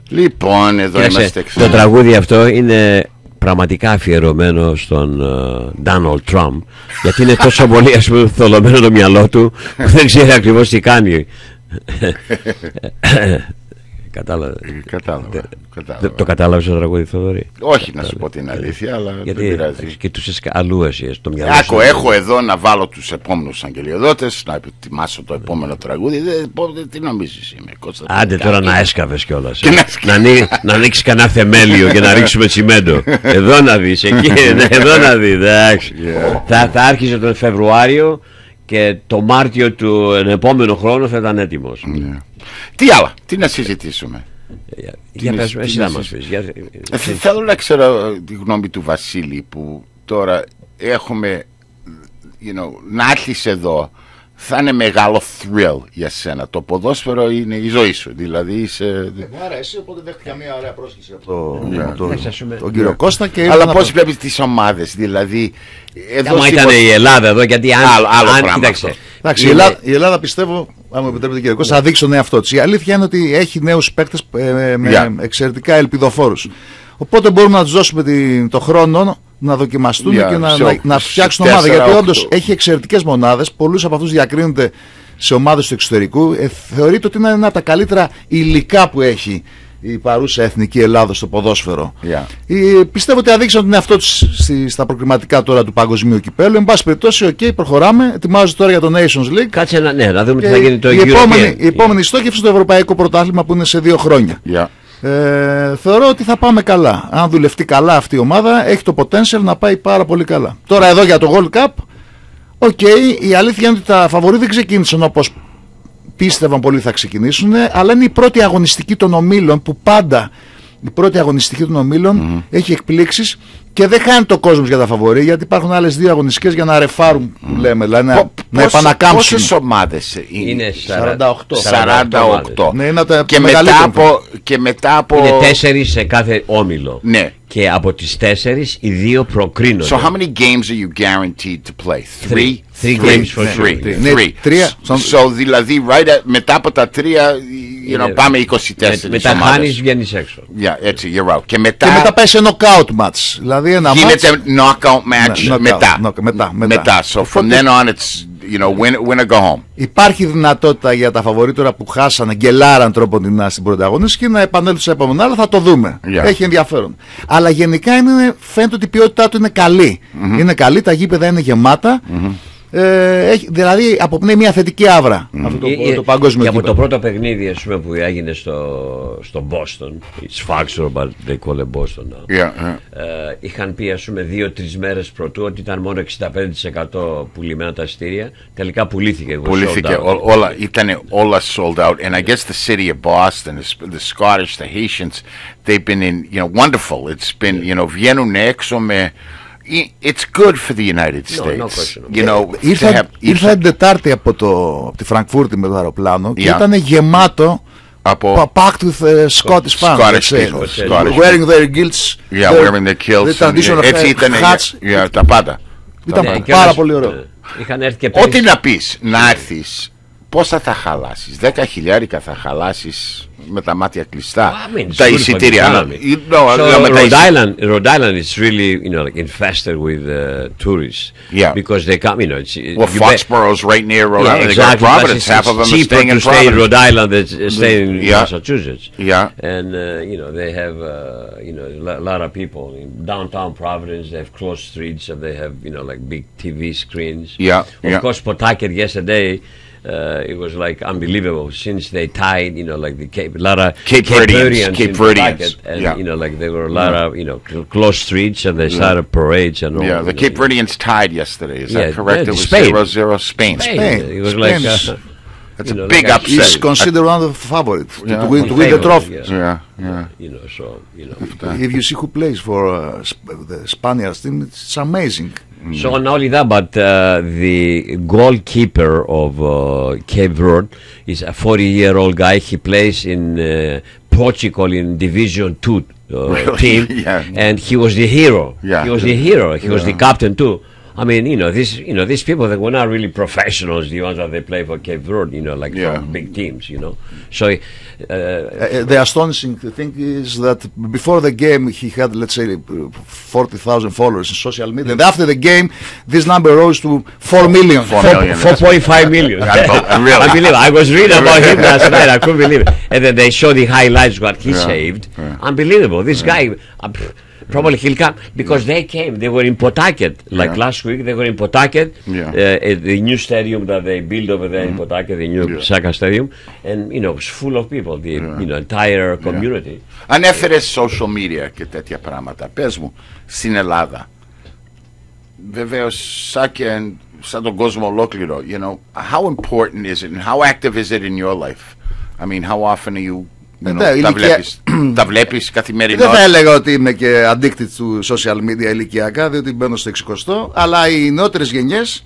Λοιπόν, εδώ είμαστε. Το τραγούδι αυτό είναι πραγματικά αφιερωμένο στον Donald Trump, γιατί είναι τόσο πολύ, ας πούμε, θολωμένο το μυαλό του που δεν ξέρει ακριβώς τι κάνει. Κατάλαβα. Το κατάλαβες το τραγούδι, Θοδωρή? Όχι, να σου πω την αλήθεια, αλλά γιατί δεν πειράζει. κοιτούσες αλλού εσύ το μυαλό σου. Έχω εδώ να βάλω τους επόμενους αγγελιοδότες, να ετοιμάσω το επόμενο τραγούδι. Τι νομίζεις είμαι, Κώστα? Άντε τώρα να έσκαβες κιόλας. Να ανοίξεις κανένα θεμέλιο και να ρίξουμε τσιμέντο. Εδώ να δεις, εκεί, εδώ να δεις. Θα άρχισε τον Φεβρουάριο και το Μάρτιο του επόμενου χρόνου θα ήταν έτοιμος. Τι άλλα, τι να συζητήσουμε? Για πες, εσύ να μας πεις. Θέλω να ξέρω τη γνώμη του Βασίλη, που τώρα έχουμε, να έρθεις εδώ θα είναι μεγάλο thrill για σένα. Το ποδόσφαιρο είναι η ζωή σου. Δηλαδή είσαι. Μου αρέσει, οπότε δέχτηκα μια ωραία πρόσκληση από τον κύριο Κώστα. Αλλά πώς βλέπεις τις ομάδες, δηλαδή. Άμα ήταν η Ελλάδα εδώ, γιατί άλλο πράγμα. Εντάξει, η Ελλάδα, πιστεύω, αν μου επιτρέπετε κύριε Κώστα, θα δείξει τον εαυτό της. Η αλήθεια είναι ότι έχει νέους παίκτες με εξαιρετικά ελπιδοφόρους. Οπότε μπορούμε να τους δώσουμε το χρόνο να δοκιμαστούν και να φτιάξουν ομάδα. Γιατί όντως έχει εξαιρετικές μονάδες. Πολλούς από αυτούς διακρίνονται σε ομάδες του εξωτερικού. Θεωρείται ότι είναι ένα από τα καλύτερα υλικά που έχει η παρούσα εθνική Ελλάδα στο ποδόσφαιρο. Πιστεύω ότι αδείξαν τον εαυτό τους στα προκριματικά τώρα του παγκοσμίου κυπέλλου. Εν πάση περιπτώσει, προχωράμε. Ετοιμάζονται τώρα για το Nations League. Κάτσε να δούμε τι θα γίνει το η επόμενη στόχευση στο Ευρωπαϊκό Πρωτάθλημα που είναι σε 2 χρόνια. Θεωρώ ότι θα πάμε καλά. Αν δουλευτεί καλά αυτή η ομάδα, έχει το potential να πάει πάρα πολύ καλά. Τώρα εδώ για το World Cup, η αλήθεια είναι ότι τα φαβορί δεν ξεκίνησαν όπως πίστευαν πολλοί θα ξεκινήσουν, αλλά είναι η πρώτη αγωνιστική των ομίλων, που πάντα η πρώτη αγωνιστική των ομίλων έχει εκπλήξεις και δεν χάνει το κόσμος για τα φαβορί, γιατί υπάρχουν άλλες 2 αγωνιστικές για να ρεφάρουν, που λέμε, δηλαδή να επανακάμψουν. Πόσες ομάδες είναι? 48. Ναι, και μετά από είναι 4 σε κάθε όμιλο. Ναι. Και από τις 4 οι 2 προκρίνονται. So how many games are you guaranteed to play? 3 games for sure. 3. So δηλαδή μετά από τα 3 πάμε 24. Μετά χάνεις, βγαίνεις έξω. Έτσι, you're out. Και μετά πάει σε knockout match. Δηλαδή ένα γίνεται knockout match μετά. So from then on it's win or go home. Υπάρχει δυνατότητα για τα φαβορί τώρα που χάσανε, γκελάραν τρόποντινά στην πρώτη αγωνιστική, να επανέλθουν σε επόμενα, αλλά θα το δούμε. Έχει ενδιαφέρον. Αλλά γενικά φαίνεται ότι η ποιότητά του είναι καλή. Είναι καλή, τα γήπεδα είναι γεμάτα. Δηλαδή αποπνέει μια θετική άβρα αυτό το παγκόσμιο. Και από το πρώτο παιχνίδι, ας πούμε, που έγινε στο Boston, it's Foxborough, but they call it Boston now. Είχαν πει, ας πούμε, 2-3 μέρες πρωτού ότι ήταν μόνο 65% πουλημένα τα εισιτήρια. Τελικά πουλήθηκε. Ήταν όλα sold out. And I guess the city of Boston, the Scottish, the Haitians, they've been wonderful. It's been, βγαίνουν έξω με. It's good for the United States. Ήρθα την Τετάρτη από τη Φραγκφούρτη με το αεροπλάνο και ήταν γεμάτο, packed with Scottish fans, wearing their kilts, wearing their kilts. Έτσι ήταν τα πάντα. Ήταν πάρα πολύ ωραίο. Ό,τι να πεις, να έρθεις, πόσα θα χαλάσεις? 10.000 θα χαλάσεις με τα μάτια κλειστά. Τα εισιτήρια. Rhode Island is really infested with tourists. Because they come, Foxborough's right near Rhode Island. They got Providence. Half of them are staying in Providence. In Rhode Island than staying in Massachusetts. And they have a lot of people in downtown Providence. They have closed streets and they have like big TV screens. Of course, Pawtucket yesterday. It was like unbelievable since they tied, like the Cape Verdeans, and like there were a lot of closed streets and they started parades and all. The Cape Verdeans tied yesterday. Is that correct? It was 0-0 Spain. It was like it's a big upset. He's considered one of the favorites to win the trophy. If you see who plays for the Spaniards team, it's amazing. So not only that, but the goalkeeper of Cape Verde is a 40-year-old guy. He plays in Portugal in Division 2 team, and he was the hero. He was the hero. He was the captain too. I mean, these people, they were not really professionals, the ones that they play for Cape Verde, like from big teams, So the astonishing thing is that before the game he had, let's say, 40,000 followers in social media, and after the game this number rose to 4 million. 4.5 million. Unbelievable. I was reading about him last night. I couldn't believe it. And then they show the highlights what he saved. Unbelievable. This guy. Probably he'll come because they came. They were in Pawtucket last week. They were in Pawtucket, the new stadium that they built over there in Pawtucket, the new Saka Stadium, and it was full of people. The entire community. Ανέφερες social media και τέτοια πράγματα. Πες μου, στην Ελλάδα, βεβαίως σαν τον κόσμο ολόκληρο, how important is it and how active is it in your life? I mean, how often are you? Τα βλέπεις καθημερινά. Δεν θα έλεγα ότι είμαι και addicted του social media ηλικιακά, διότι μπαίνω στο 60, αλλά οι νεότερες γενιές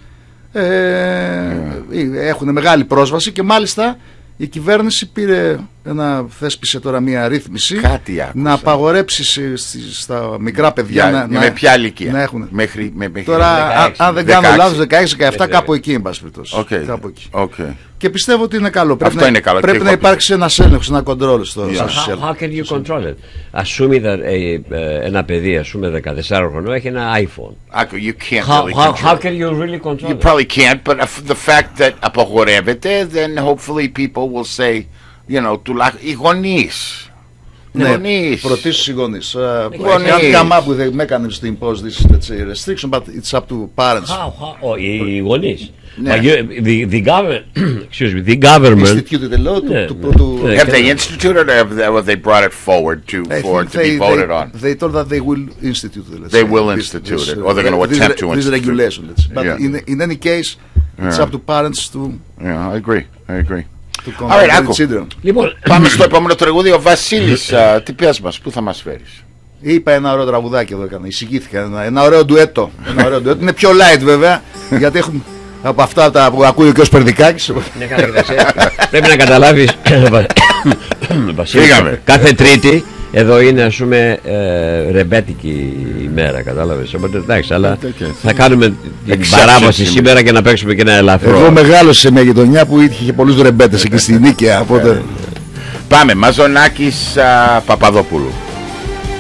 έχουν μεγάλη πρόσβαση και μάλιστα η κυβέρνηση θέσπισε τώρα μια ρύθμιση να απαγορέψει στα μικρά παιδιά με ποια ηλικία να έχουν. Μέχρι τώρα, αν δεν κάνω λάθος, 16-17, κάπου εκεί, εν πάση περιπτώσει. Και πιστεύω ότι είναι καλό. Πρέπει να υπάρξει ένας έλεγχος, ένα control στο social. How can you control it? Assuming that ένα παιδί, 14 χρονών, έχει ένα iPhone. You can't really control it. How can you really control it? You probably can't, but the fact that απαγορεύεται, then hopefully people will say, οι γονείς. Ναι, πρωτίστως οι γονείς. Καμά που δεν με έκανε to impose this, let's say, restriction, but it's up to parents. Οι γονείς. The government instituted the law have they instituted it or they brought it forward for it to be voted on? They told that they will institute it. They will institute it, or they're going to attempt to institute this regulation. But in any case, it's up to parents to. Yeah, I agree. Λοιπόν, πάμε στο επόμενο τραγούδι. Ο Βασίλης, τι πες μας, πού θα μας φέρεις? Είπα ένα ωραίο τραγουδάκι εδώ, εισηγήθηκα ένα ωραίο ντουέτο. Είναι πιο light βέβαια, γιατί έχουν από αυτά τα που ακούει και ο Σπερδικάκης. Πρέπει να καταλάβεις, Βασίλη, κάθε Τρίτη εδώ είναι, ας πούμε, ρεμπέτικη ημέρα, κατάλαβες. Οπότε εντάξει, αλλά θα κάνουμε την παράβαση σήμερα και να παίξουμε και ένα ελαφρό. Εγώ μεγάλωσα σε μια γειτονιά που είχε πολλούς ρεμπέτες εκεί στη Νίκαια. Πάμε, Μαζονάκης Παπαδόπουλου.